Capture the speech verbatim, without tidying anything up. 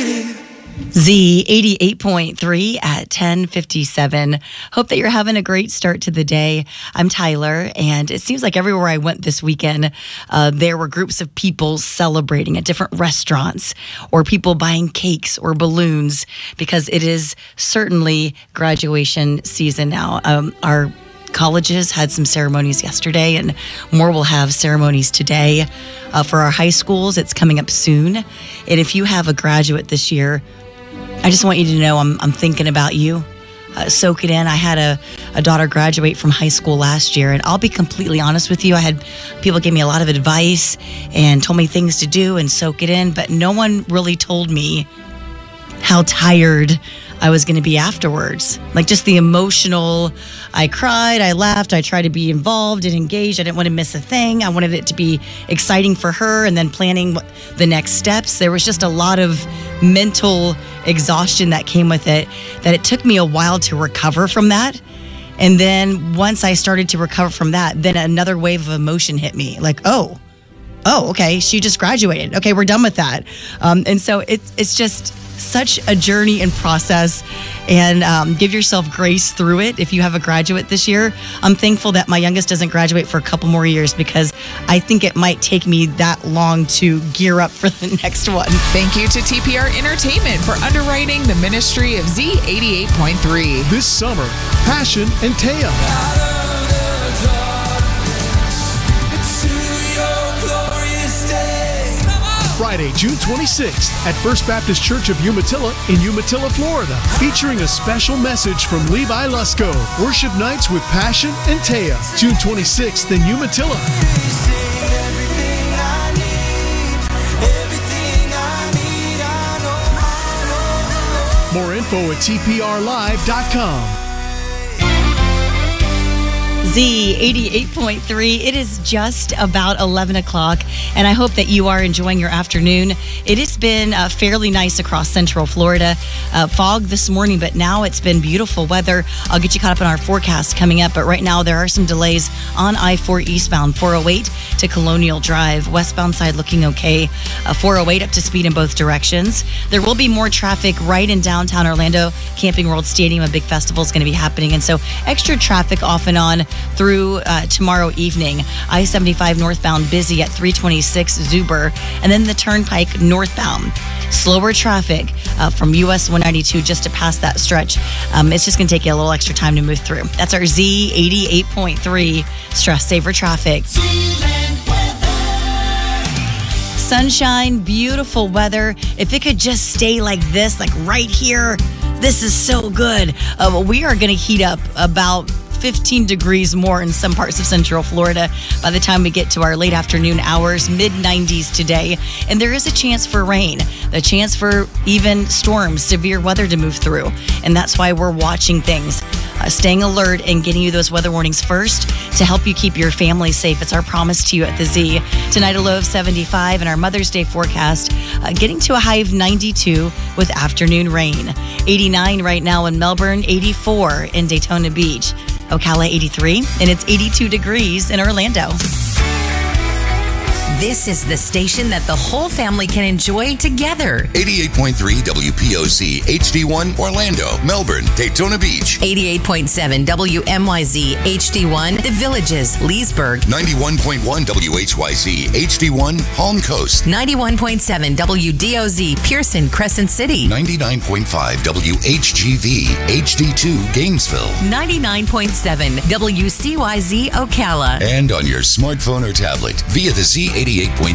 Z eighty-eight point three at ten fifty-seven. Hope that you're having a great start to the day. I'm Tyler, and it seems like everywhere I went this weekend, uh, there were groups of people celebrating at different restaurants, or people buying cakes or balloons, because it is certainly graduation season now. Um, our colleges had some ceremonies yesterday, and more will have ceremonies today. Uh, for our high schools, it's coming up soon. And if you have a graduate this year, I just want you to know I'm I'm thinking about you. Uh, soak it in. I had a, a daughter graduate from high school last year, and I'll be completely honest with you. I had people give me a lot of advice and told me things to do and soak it in, but no one really told me how tired I was going to be afterwards. Like, just the emotional, I cried, I laughed, I tried to be involved and engaged. I didn't want to miss a thing. I wanted it to be exciting for her, and then planning the next steps. There was just a lot of mental exhaustion that came with it, that it took me a while to recover from that. And then once I started to recover from that, then another wave of emotion hit me. Like, oh, oh, okay, she just graduated. Okay, we're done with that. Um, and so it's it's just such a journey and process, and um, give yourself grace through it. If you have a graduate this year, I'm thankful that my youngest doesn't graduate for a couple more years, because I think it might take me that long to gear up for the next one. Thank you to T P R Entertainment for underwriting the ministry of Z eighty-eight point three. This summer, Passion and Taya. Friday, June twenty-sixth at First Baptist Church of Umatilla in Umatilla, Florida, featuring a special message from Levi Lusko. Worship nights with Passion and Taya, June twenty-sixth in Umatilla. More info at T P R live dot com. Z eighty-eight point three. It is just about eleven o'clock, and I hope that you are enjoying your afternoon. It has been uh, fairly nice across Central Florida. Uh, fog this morning, but now it's been beautiful weather. I'll get you caught up on our forecast coming up, but right now there are some delays on I four eastbound, four oh eight to Colonial Drive. Westbound side looking okay. Uh, four oh eight up to speed in both directions. There will be more traffic right in downtown Orlando. Camping World Stadium, a big festival, is going to be happening, and so extra traffic off and on through uh, tomorrow evening. I seventy-five northbound busy at three twenty-six Zuber, and then the Turnpike northbound. Slower traffic uh, from U S one ninety-two just to pass that stretch. Um, it's just going to take you a little extra time to move through. That's our Z eighty-eight point three Stress Saver Traffic. Sunshine, beautiful weather. If it could just stay like this, like right here, this is so good. Uh, we are going to heat up about fifteen degrees more in some parts of Central Florida by the time we get to our late afternoon hours, mid nineties today. And there is a chance for rain, a chance for even storms, severe weather to move through. And that's why we're watching things, uh, staying alert and getting you those weather warnings first to help you keep your family safe. It's our promise to you at the Z. Tonight, a low of seventy-five, and our Mother's Day forecast uh, getting to a high of ninety-two with afternoon rain. eighty-nine right now in Melbourne, eighty-four in Daytona Beach. Ocala eighty-three, and it's eighty-two degrees in Orlando. This is the station that the whole family can enjoy together. eighty-eight point three W P O Z H D one Orlando, Melbourne, Daytona Beach. eighty-eight point seven W M Y Z H D one The Villages, Leesburg. ninety-one point one W H Y Z H D one Palm Coast. ninety-one point seven W D O Z Pearson, Crescent City. ninety-nine point five W H G V H D two Gainesville. ninety-nine point seven W C Y Z Ocala. And on your smartphone or tablet via the Z eighty-eight point